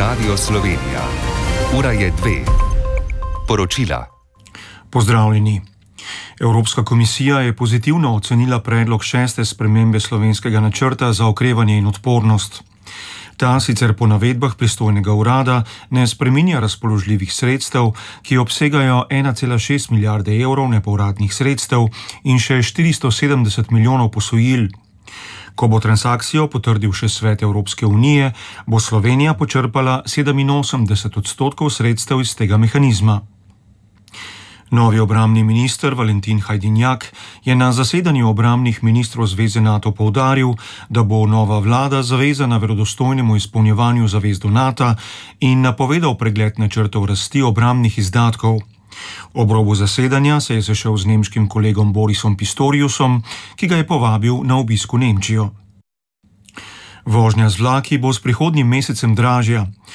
Radio Slovenija. Ura je 2. Poročila. Pozdravljeni. Evropska komisija je pozitivno ocenila predlog 6. spremembe slovenskega načrta za okrevanje in odpornost. Ta sicer po navedbah pristojnega urada ne spreminja razpoložljivih sredstev, ki obsegajo 1,6 milijarde evrov nepovratnih sredstev in še 470 milijonov posojil. Ko bo transakcijo potrdil še Svet Evropske unije, bo Slovenija počrpala 87% sredstev iz tega mehanizma. Novi obrambni minister Valentin Hajdinjak je na zasedanju obrambnih ministrov Zveze NATO poudaril, da bo nova vlada zavezana verodostojnemu izpolnjevanju zavez do NATO in napovedal pregled načrtov rasti obrambnih izdatkov. Ob robu zasedanja se je sešel z nemškim kolegom Borisom Pistoriusom, ki ga je povabil na obisk v Nemčijo. Vožnja z vlaki bo s prihodnjim mesecem dražja.